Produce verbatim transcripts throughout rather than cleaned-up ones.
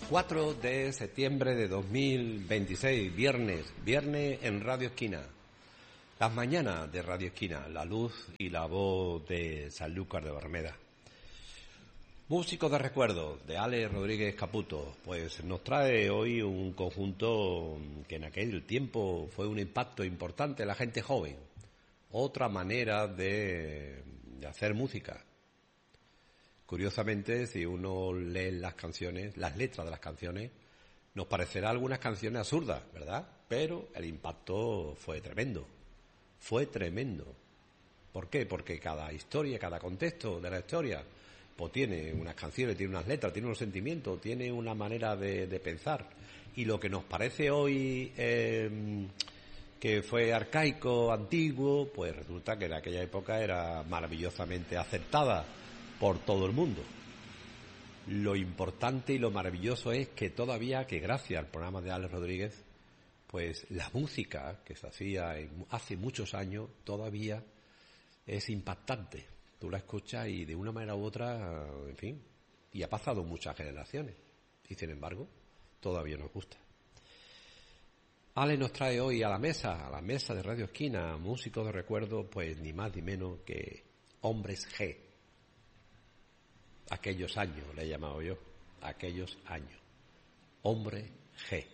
cuatro de septiembre de dos mil veintiséis, viernes, viernes en Radio Esquina. Las mañanas de Radio Esquina, la luz y la voz de Sanlúcar de Barrameda. Músico de recuerdos, de Ale Rodríguez Caputo, pues nos trae hoy un conjunto que en aquel tiempo fue un impacto importante en la gente joven. Otra manera de, de hacer música. Curiosamente, si uno lee las canciones, las letras de las canciones, nos parecerá algunas canciones absurdas, ¿verdad? Pero el impacto fue tremendo. Fue tremendo. ¿Por qué? Porque cada historia, cada contexto de la historia, pues tiene unas canciones, tiene unas letras, tiene unos sentimientos, tiene una manera de, de pensar. Y lo que nos parece hoy eh, que fue arcaico, antiguo, pues resulta que en aquella época era maravillosamente aceptada por todo el mundo. Lo importante y lo maravilloso es que todavía, que gracias al programa de Alex Rodríguez, pues la música que se hacía en, hace muchos años todavía es impactante. Tú la escuchas y de una manera u otra, en fin, y ha pasado muchas generaciones. Y sin embargo, todavía nos gusta. Ale nos trae hoy a la mesa, a la mesa de Radio Esquina, músicos de recuerdo, pues ni más ni menos que Hombres G. Aquellos años, le he llamado yo, aquellos años. Hombre G.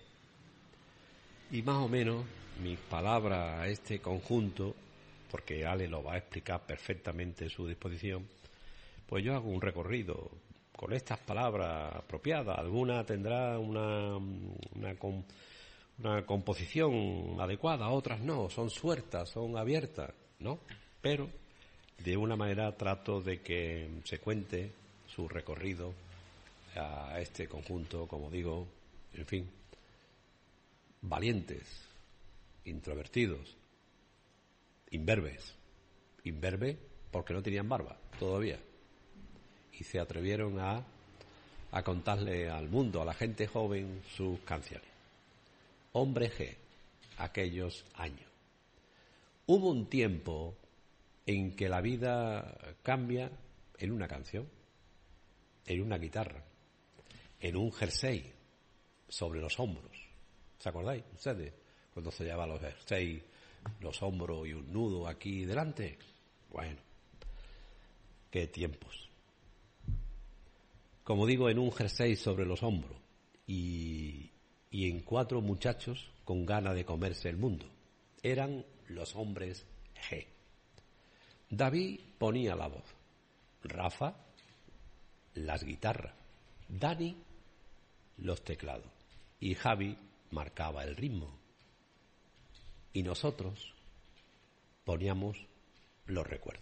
Y más o menos mis palabras a este conjunto, porque Ale lo va a explicar perfectamente en su disposición, pues yo hago un recorrido con estas palabras apropiadas. Alguna tendrá una, una, una composición adecuada, otras no, son sueltas, son abiertas, ¿no? Pero de una manera trato de que se cuente su recorrido a este conjunto, como digo, en fin, valientes, introvertidos, imberbes, imberbe porque no tenían barba todavía, y se atrevieron a, a contarle al mundo, a la gente joven, sus canciones. Hombre G, aquellos años. Hubo un tiempo en que la vida cambia en una canción, en una guitarra, en un jersey sobre los hombros. ¿Se acordáis ustedes? Cuando se llevaban los jerseys, los hombros y un nudo aquí delante. Bueno, qué tiempos. Como digo, en un jersey sobre los hombros y, y en cuatro muchachos con ganas de comerse el mundo. Eran los Hombres G. David ponía la voz, Rafa las guitarras, Dani los teclados y Javi marcaba el ritmo. Y nosotros poníamos los recuerdos.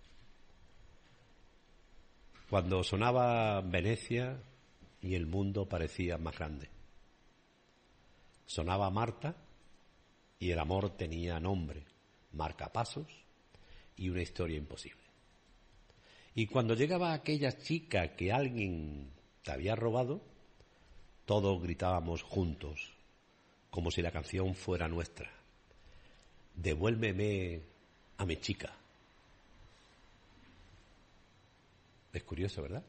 Cuando sonaba Venecia y el mundo parecía más grande. Sonaba Marta y el amor tenía nombre, marcapasos y una historia imposible. Y cuando llegaba aquella chica que alguien te había robado, todos gritábamos juntos, como si la canción fuera nuestra. Devuélveme a mi chica. Es curioso, ¿verdad?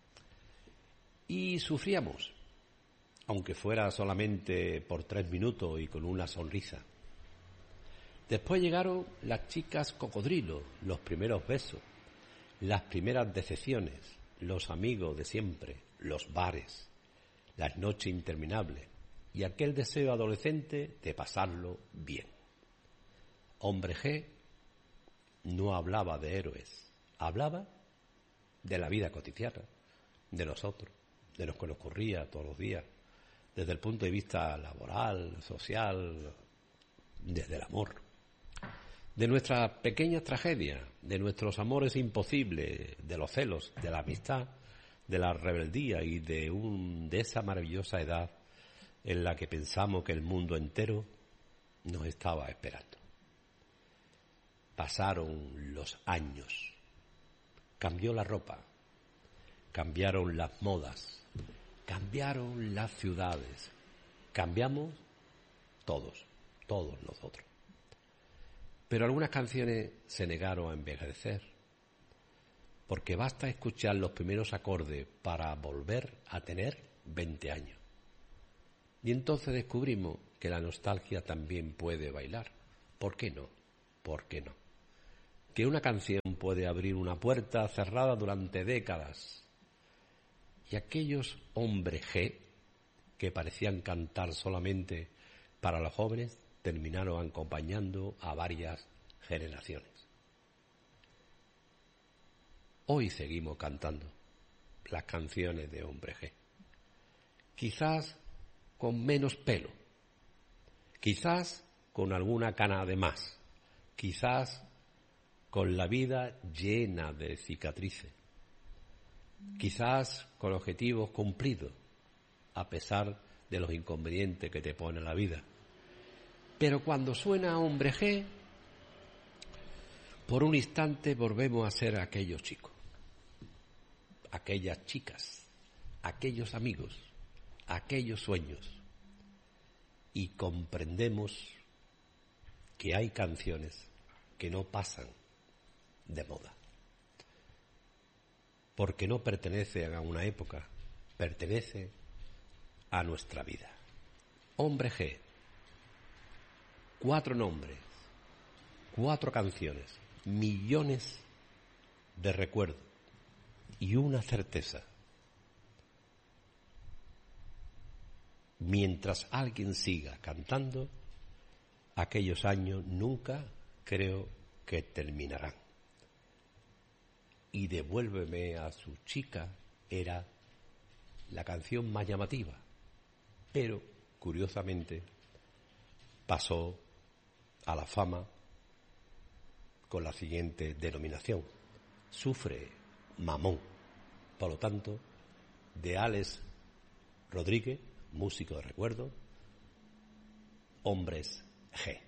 Y sufríamos, aunque fuera solamente por tres minutos y con una sonrisa. Después llegaron las chicas cocodrilo, los primeros besos, las primeras decepciones, los amigos de siempre, los bares, las noches interminables y aquel deseo adolescente de pasarlo bien. Hombre G no hablaba de héroes, hablaba de la vida cotidiana, de nosotros, de lo que nos ocurría todos los días, desde el punto de vista laboral, social, desde el amor, de nuestras pequeñas tragedias, de nuestros amores imposibles, de los celos, de la amistad, de la rebeldía y de, un, de esa maravillosa edad en la que pensamos que el mundo entero nos estaba esperando. Pasaron los años, cambió la ropa, cambiaron las modas, cambiaron las ciudades, cambiamos todos, todos nosotros. Pero algunas canciones se negaron a envejecer, porque basta escuchar los primeros acordes para volver a tener veinte años. Y entonces descubrimos que la nostalgia también puede bailar. ¿Por qué no? ¿Por qué no? Que una canción puede abrir una puerta cerrada durante décadas. Y aquellos hombres G que parecían cantar solamente para los jóvenes terminaron acompañando a varias generaciones. Hoy seguimos cantando las canciones de Hombre G. Quizás con menos pelo, quizás con alguna cana de más, quizás con la vida llena de cicatrices, quizás con objetivos cumplidos, a pesar de los inconvenientes que te pone la vida. Pero cuando suena Hombre G, por un instante volvemos a ser aquellos chicos, aquellas chicas, aquellos amigos, aquellos sueños, y comprendemos que hay canciones que no pasan de moda, porque no pertenecen a una época, pertenecen a nuestra vida. Hombre G, cuatro nombres, cuatro canciones, millones de recuerdos y una certeza. Mientras alguien siga cantando, aquellos años nunca creo que terminarán. Y Devuélveme a su chica era la canción más llamativa, pero curiosamente pasó a la fama con la siguiente denominación: Sufre Mamón. Por lo tanto, de Alex Rodríguez, músico de recuerdo, Hombres G.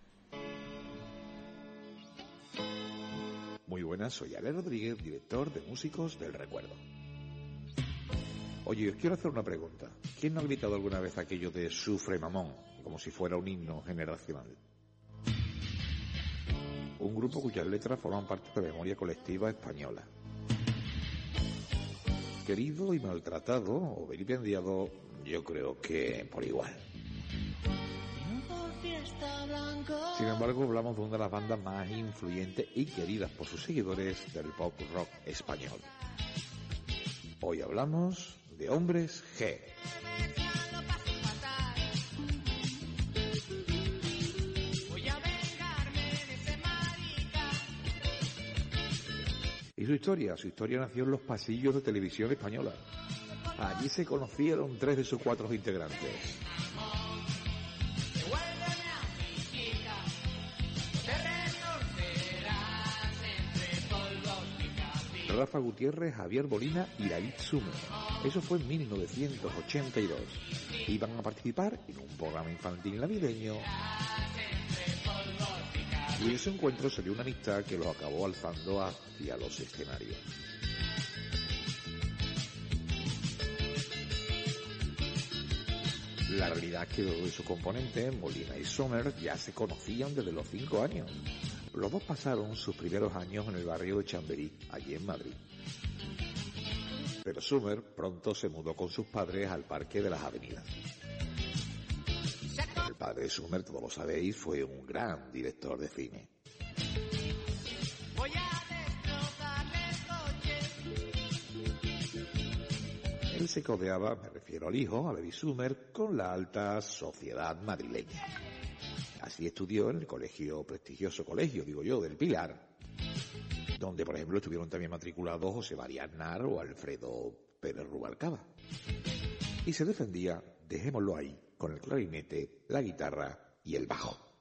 Muy buenas, soy Alex Rodríguez, director de Músicos del Recuerdo. Oye, os quiero hacer una pregunta. ¿Quién no ha gritado alguna vez aquello de Sufre Mamón, como si fuera un himno generacional? Un grupo cuyas letras forman parte de la memoria colectiva española. Querido y maltratado o vilipendiado, yo creo que por igual. Sin embargo, hablamos de una de las bandas más influyentes y queridas por sus seguidores del pop rock español. Hoy hablamos de Hombres G. Y su historia, su historia nació en los pasillos de Televisión Española. Allí se conocieron tres de sus cuatro integrantes. Rafa Gutiérrez, Javier Molina y David Summers. Eso fue en mil novecientos ochenta y dos. Iban a participar en un programa infantil navideño. Y de ese encuentro salió una amistad que los acabó alzando hacia los escenarios. La realidad es que dos de sus componentes, Molina y Summers, ya se conocían desde los cinco años. Los dos pasaron sus primeros años en el barrio de Chamberí, allí en Madrid. Pero Summers pronto se mudó con sus padres al Parque de las Avenidas. El padre de Summers, todos lo sabéis, fue un gran director de cine. Él se codeaba, me refiero al hijo, a David Summers, con la alta sociedad madrileña. Así estudió en el colegio, prestigioso colegio, digo yo, del Pilar, donde, por ejemplo, estuvieron también matriculados José María Aznar o Alfredo Pérez Rubalcaba. Y se defendía, dejémoslo ahí, con el clarinete, la guitarra y el bajo.